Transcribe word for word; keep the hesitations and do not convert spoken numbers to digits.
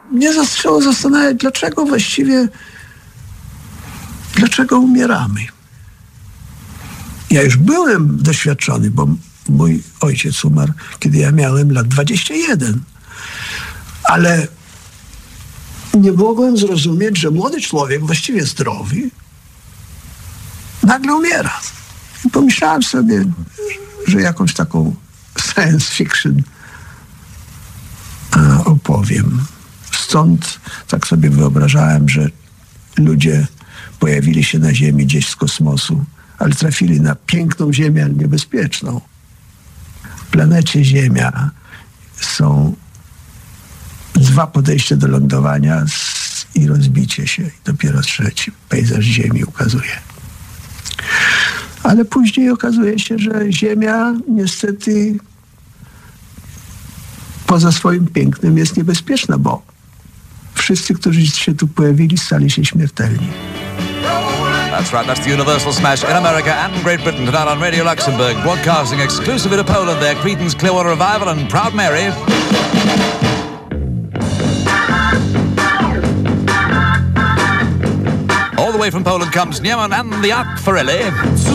mnie zaczęło zastanawiać, dlaczego właściwie, dlaczego umieramy. Ja już byłem doświadczony, bo mój ojciec umarł, kiedy ja miałem lat dwadzieścia jeden. Ale nie mogłem zrozumieć, że młody człowiek, właściwie zdrowy, nagle umiera. I pomyślałem sobie, że jakąś taką science fiction opowiem. Stąd tak sobie wyobrażałem, że ludzie pojawili się na Ziemi gdzieś z kosmosu, ale trafili na piękną Ziemię, ale niebezpieczną. W planecie Ziemia są dwa podejścia do lądowania i rozbicie się. I dopiero trzeci pejzaż Ziemi ukazuje. Ale później okazuje się, że Ziemia niestety poza swoim pięknem jest niebezpieczna, bo wszyscy, którzy się tu pojawili, stali się śmiertelni. That's right, that's the Universal Smash in America and Great Britain tonight on Radio Luxembourg, broadcasting exclusively to Poland there, Creedence Clearwater Revival and Proud Mary. All the way from Poland comes Niemann and the Akvarelli.